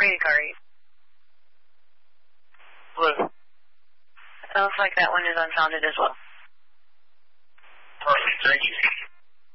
Read car 8. Blue. It looks like that one is unfounded as well.